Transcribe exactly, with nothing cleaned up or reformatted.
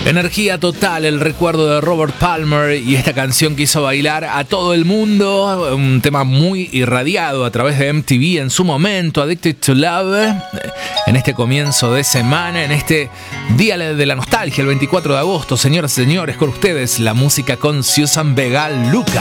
Energía total, el recuerdo de Robert Palmer y esta canción que hizo bailar a todo el mundo, un tema muy irradiado a través de M T V en su momento, Addicted to Love, en este comienzo de semana, en este Día de la Nostalgia, el veinticuatro de agosto. Señoras y señores, con ustedes la música con Susan Vega Luca.